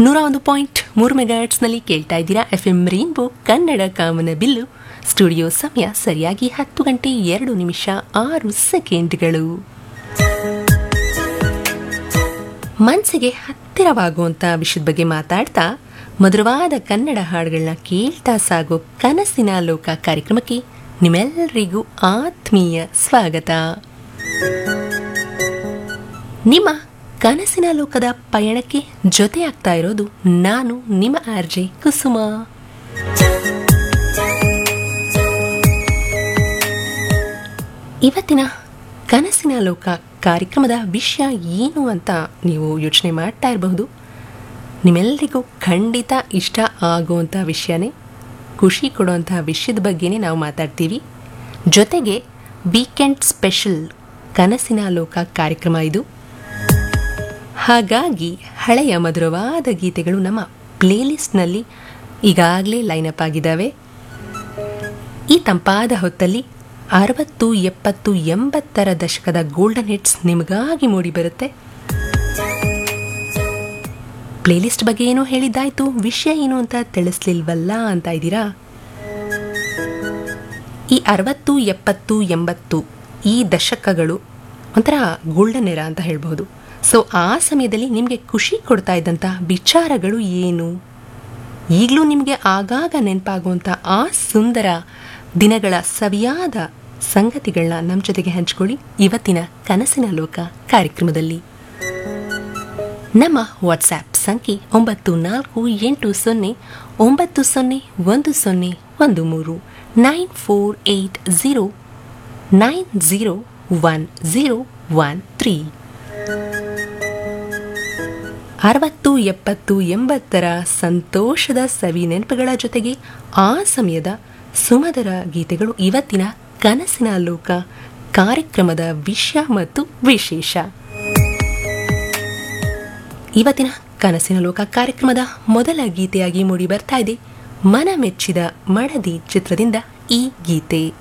101.3 ಮೆಗಾಹರ್ಟ್ಸ್ನಲ್ಲಿ ಕೇಳ್ತಾ ಇದ್ದೀರಾ FM rainbow Kannada ಕಾಮನ bill. Studio ಸಮಯ ಸರಿಯಾಗಿ 10 ಗಂಟೆ 2 ನಿಮಿಷ 6 ಸೆಕೆಂಡ್ಗಳು. ಮನಸ್ಸಿಗೆ ಹತ್ತಿರವಾಗುವಂಥ ವಿಷಯದ ಬಗ್ಗೆ ಮಾತಾಡ್ತಾ ಮಧುರವಾದ ಕನ್ನಡ ಹಾಡುಗಳನ್ನ ಕೇಳ್ತಾ ಸಾಗೋ ಕನಸಿನ ಲೋಕ ಕಾರ್ಯಕ್ರಮಕ್ಕೆ ನಿಮ್ಮೆಲ್ಲರಿಗೂ ಆತ್ಮೀಯ ಸ್ವಾಗತ. ನಿಮ್ಮ ಕನಸಿನ ಲೋಕದ ಪಯಣಕ್ಕೆ ಜೊತೆಯಾಗ್ತಾ ಇರೋದು ನಾನು ನಿಮ್ಮ ಆರ್ಜೆ ಕುಸುಮ. ಇವತ್ತಿನ ಕನಸಿನ ಲೋಕ ಕಾರ್ಯಕ್ರಮದ ವಿಷಯ ಏನು ಅಂತ ನೀವು ಯೋಚನೆ ಮಾಡ್ತಾ ಇರಬಹುದು. ನಿಮ್ಮೆಲ್ಲರಿಗೂ ಖಂಡಿತ ಇಷ್ಟ ಆಗುವಂಥ ವಿಷಯನೇ, ಖುಷಿ ಕೊಡುವಂಥ ವಿಷಯದ ಬಗ್ಗೆನೇ ನಾವು ಮಾತಾಡ್ತೀವಿ. ಜೊತೆಗೆ ವೀಕೆಂಡ್ ಸ್ಪೆಷಲ್ ಕನಸಿನ ಲೋಕ ಕಾರ್ಯಕ್ರಮ ಇದು. ಹಾಗಾಗಿ ಹಳೆಯ ಮಧುರವಾದ ಗೀತೆಗಳು ನಮ್ಮ ಪ್ಲೇಲಿಸ್ಟ್ನಲ್ಲಿ ಈಗಾಗಲೇ ಲೈನಪ್ ಆಗಿದ್ದಾವೆ. ಈ ತಂಪಾದ ಹೊತ್ತಲ್ಲಿ 60, 70, 80ರ ದಶಕದ ಗೋಲ್ಡನ್ ಹಿಟ್ಸ್ ನಿಮಗಾಗಿ ಮೂಡಿ ಬರುತ್ತೆ. ಪ್ಲೇಲಿಸ್ಟ್ ಬಗ್ಗೆ ಏನೋ ಹೇಳಿದ್ದಾಯ್ತು, ವಿಷಯ ಏನು ಅಂತ ತಿಳಿಸ್ಲಿಲ್ವಲ್ಲ ಅಂತ ಇದ್ದೀರಾ? ಈ 60, 70, 80 ಈ ದಶಕಗಳು ಒಂಥರ ಗೋಲ್ಡನ್ ಎರಾ ಅಂತ ಹೇಳ್ಬೋದು. ಸೊ ಆ ಸಮಯದಲ್ಲಿ ನಿಮಗೆ ಖುಷಿ ಕೊಡ್ತಾ ಇದ್ದಂಥ ವಿಚಾರಗಳು ಏನು? ಈಗಲೂ ನಿಮಗೆ ಆಗಾಗ ನೆನಪಾಗುವಂಥ ಆ ಸುಂದರ ದಿನಗಳ ಸವಿಯಾದ ಸಂಗತಿಗಳನ್ನ ನಮ್ಮ ಜೊತೆಗೆ ಹಂಚ್ಕೊಳ್ಳಿ ಇವತ್ತಿನ ಕನಸಿನ ಲೋಕ ಕಾರ್ಯಕ್ರಮದಲ್ಲಿ. ನಮ್ಮ ವಾಟ್ಸ್ಆ್ಯಪ್ ಸಂಖ್ಯೆ 9480901013 9480901013. 60, 70, 80ರ ಸಂತೋಷದ ಸವಿ ನೆನಪುಗಳ ಜೊತೆಗೆ ಆ ಸಮಯದ ಸುಮಧುರ ಗೀತೆಗಳು ಇವತ್ತಿನ ಕನಸಿನ ಲೋಕ ಕಾರ್ಯಕ್ರಮದ ವಿಷಯ ಮತ್ತು ವಿಶೇಷ. ಇವತ್ತಿನ ಕನಸಿನ ಲೋಕ ಕಾರ್ಯಕ್ರಮದ ಮೊದಲ ಗೀತೆಯಾಗಿ ಮೂಡಿ ಬರ್ತಾ ಇದೆ ಮನ ಮೆಚ್ಚಿದ ಮಡದಿ ಚಿತ್ರದಿಂದ ಈ ಗೀತೆ.